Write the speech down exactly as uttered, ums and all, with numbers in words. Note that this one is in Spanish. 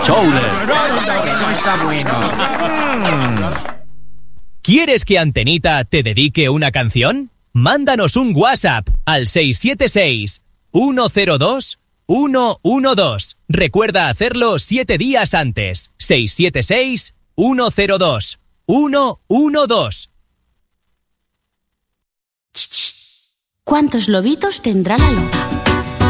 Chowder. No está bueno. ¿Quieres que Antenita te dedique una canción? Mándanos un WhatsApp al seis siete seis, uno cero dos, uno uno dos. Recuerda hacerlo siete días antes. seis siete seis, uno cero dos, uno uno dos. ¿Cuántos lobitos tendrá la loba?